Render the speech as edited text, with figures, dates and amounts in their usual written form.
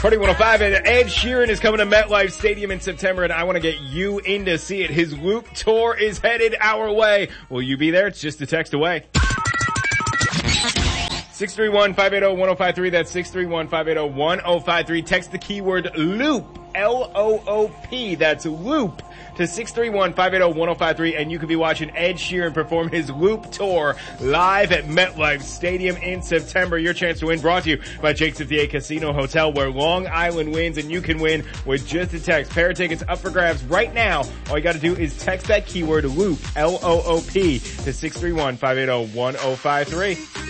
Party 105, and Ed Sheeran is coming to MetLife Stadium in September, and I want to get you in to see it. His Loop Tour is headed our way. Will you be there? It's just a text away. 631-580-1053. That's 631-580-1053. Text the keyword LOOP, L-O-O-P. That's LOOP to 631-580-1053, and you could be watching Ed Sheeran perform his Loop Tour live at MetLife Stadium in September. Your chance to win brought to you by Jake's 58 Casino Hotel, where Long Island wins, and you can win with just a text. Pair of tickets up for grabs right now. All you got to do is text that keyword LOOP, L-O-O-P, to 631-580-1053.